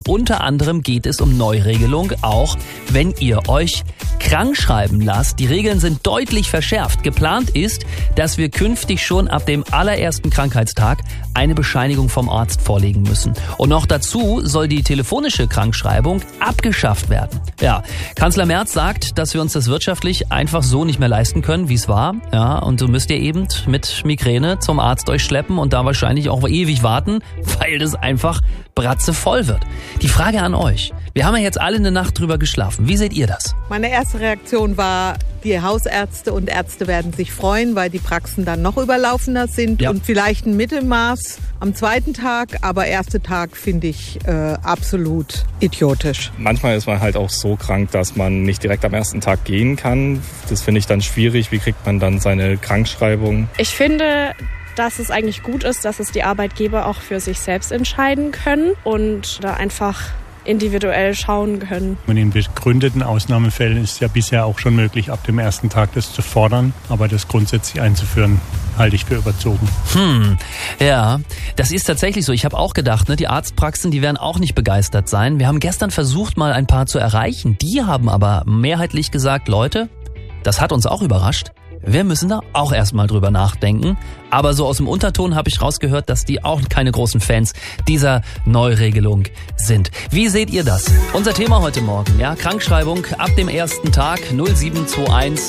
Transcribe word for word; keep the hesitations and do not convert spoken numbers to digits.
Unter anderem geht es um Neuregelung, auch wenn ihr euch krank schreiben lasst. Die Regeln sind deutlich verschärft. Geplant ist, dass wir künftig schon ab dem allerersten Krankheitstag eine Bescheinigung vom Arzt vorlegen müssen. Und noch dazu soll die telefonische Krankschreibung abgeschafft werden. Ja, Kanzler Merz sagt, dass wir uns das wirtschaftlich einfach so nicht mehr leisten können, wie es war. Ja, und so müsst ihr eben mit Migräne zum Arzt euch schleppen und da wahrscheinlich auch ewig warten, weil das einfach bratzevoll wird. Die Frage an euch. Wir haben ja jetzt alle eine Nacht drüber geschlafen. Wie seht ihr das? Meine erste Reaktion war, die Hausärzte und Ärzte werden sich freuen, weil die Praxen dann noch überlaufender sind ja. Und vielleicht ein Mittelmaß am zweiten Tag, aber erster Tag finde ich äh, absolut idiotisch. Manchmal ist man halt auch so krank, dass man nicht direkt am ersten Tag gehen kann. Das finde ich dann schwierig. Wie kriegt man dann seine Krankschreibung? Ich finde, dass es eigentlich gut ist, dass es die Arbeitgeber auch für sich selbst entscheiden können und da einfach individuell schauen können. In begründeten Ausnahmefällen ist es ja bisher auch schon möglich, ab dem ersten Tag das zu fordern. Aber das grundsätzlich einzuführen, halte ich für überzogen. Hm, ja, das ist tatsächlich so. Ich habe auch gedacht, ne, die Arztpraxen, die werden auch nicht begeistert sein. Wir haben gestern versucht, mal ein paar zu erreichen. Die haben aber mehrheitlich gesagt, Leute, das hat uns auch überrascht. Wir müssen da auch erstmal drüber nachdenken. Aber so aus dem Unterton habe ich rausgehört, dass die auch keine großen Fans dieser Neuregelung sind. Wie seht ihr das? Unser Thema heute Morgen, ja, Krankschreibung ab dem ersten Tag null sieben zwei eins